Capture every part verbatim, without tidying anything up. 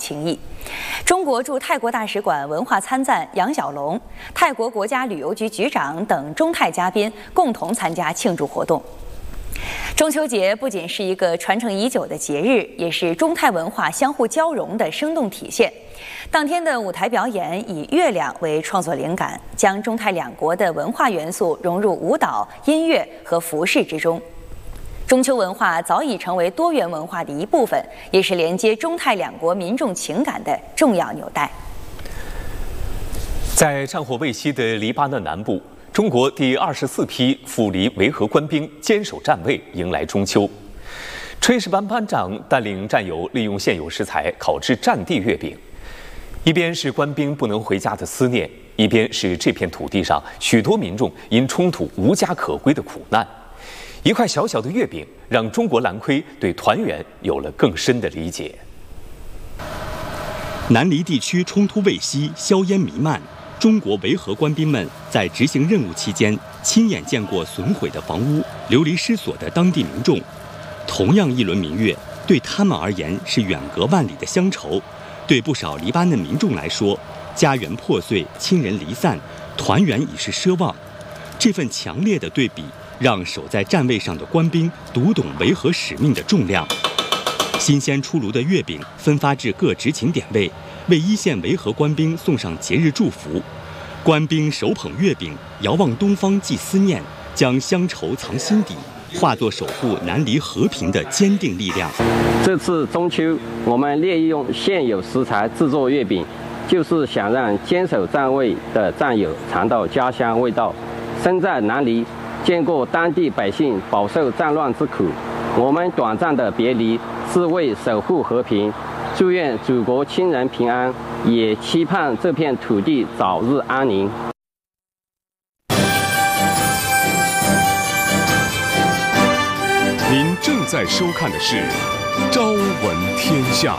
情谊。中国驻泰国大使馆文化参赞杨小龙、泰国国家旅游局局长等中泰嘉宾共同参加庆祝活动。中秋节不仅是一个传承已久的节日，也是中泰文化相互交融的生动体现。当天的舞台表演以月亮为创作灵感，将中泰两国的文化元素融入舞蹈、音乐和服饰之中。中秋文化早已成为多元文化的一部分，也是连接中泰两国民众情感的重要纽带。 在战火未息的黎巴嫩南部，中国第二十四批赴黎维和官兵坚守站位，迎来中秋。炊事班班长带领战友利用现有食材烤制战地月饼，一边是官兵不能回家的思念，一边是这片土地上许多民众因冲突无家可归的苦难。一块小小的月饼，让中国蓝盔对团圆有了更深的理解。 南黎地区冲突未息，硝烟弥漫。中国维和官兵们在执行任务期间，亲眼见过损毁的房屋、流离失所的当地民众。同样一轮明月，对他们而言是远隔万里的乡愁；对不少黎巴嫩民众来说，家园破碎，亲人离散，团圆已是奢望。这份强烈的对比，让守在站位上的官兵读懂维和使命的重量。新鲜出炉的月饼分发至各执勤点位，为一线维和官兵送上节日祝福。官兵手捧月饼，遥望东方寄思念，将乡愁藏心底，化作守护南黎和平的坚定力量。 这次中秋，我们利用现有食材制作月饼，就是想让坚守站位的战友尝到家乡味道。身在南黎，见过当地百姓饱受战乱之苦，我们短暂的别离是为守护和平，祝愿祖国亲人平安，也期盼这片土地早日安宁。 您正在收看的是《朝闻天下》。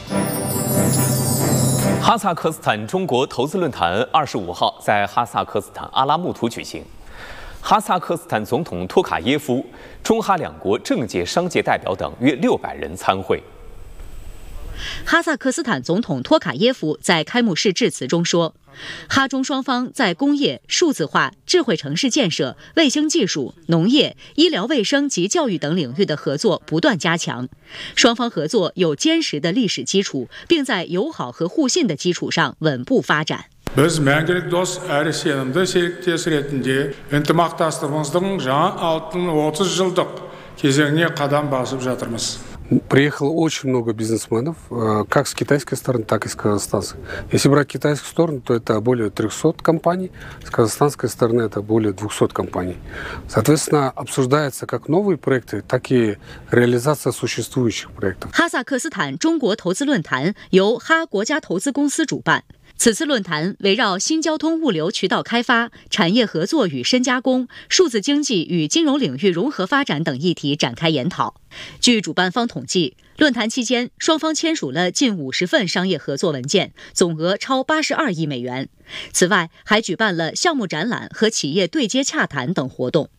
哈萨克斯坦中国投资论坛二十五号在哈萨克斯坦阿拉木图举行。哈萨克斯坦总统托卡耶夫、中哈两国政界、商界代表等约六百人参会。 哈萨克斯坦总统托卡耶夫在开幕式致辞中说，哈中双方在工业、数字化、智慧城市建设、卫星技术、农业、医疗卫生及教育等领域的合作不断加强，双方合作有坚实的历史基础，并在友好和互信的基础上稳步发展。 Biz мәңгілік дос әрі сенімді серіктес ретінде ынтымақтастығымыздың жаңа алтын отыз жылдық кезеңіне қадам басып жатырмыз. Приехало очень много бизнесменов, как с китайской стороны, так и с казахстанской. Если брать китайскую сторону, то это более трехсот компаний, с казахстанской стороны это более двухсот компаний. Соответственно, обсуждается как новые проекты, так и реализация существующих проектов. 哈萨克斯坦中国投资论坛由哈国家投资公司主办。此次论坛围绕新交通物流渠道开发、产业合作与深加工、数字经济与金融领域融合发展等议题展开研讨。据主办方统计，论坛期间双方签署了近五十份商业合作文件，总额超八十二亿美元。此外，还举办了项目展览和企业对接洽谈等活动。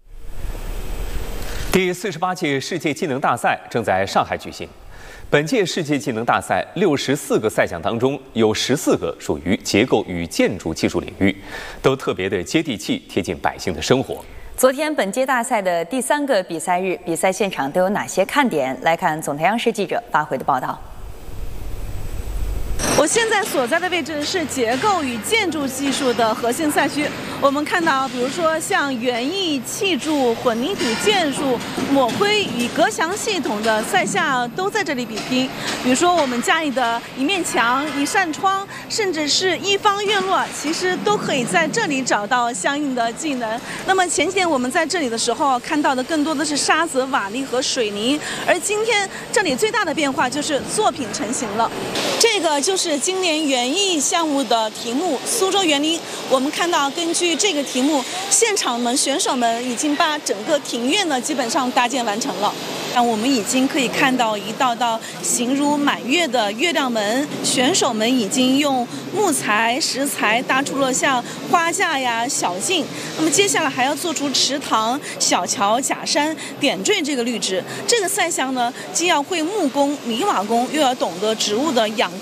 第四十八届世界技能大赛正在上海举行。本届世界技能大赛六十四个赛项当中，有十四个属于结构与建筑技术领域，都特别的接地气，贴近百姓的生活。 昨天本届大赛的第三个比赛日，比赛现场都有哪些看点？来看总台央视记者发回的报道。 我现在所在的位置是结构与建筑技术的核心赛区。我们看到，比如说像园艺、砌筑、混凝土建筑、抹灰与隔墙系统的赛项都在这里比拼。比如说我们家里的一面墙、一扇窗，甚至是一方院落，其实都可以在这里找到相应的技能。那么前几天我们在这里的时候看到的更多的是沙子、瓦砾和水泥，而今天这里最大的变化就是作品成型了。这个就是今年园艺项目的题目“苏州园林”。我们看到，根据这个题目，现场们选手们已经把整个庭院呢基本上搭建完成了。我们已经可以看到一道道形如满月的月亮门，选手们已经用木材、石材搭出了像花架呀、小径。那么接下来还要做出池塘、小桥、假山，点缀这个绿植。这个赛项呢，既要会木工、泥瓦工，又要懂得植物的养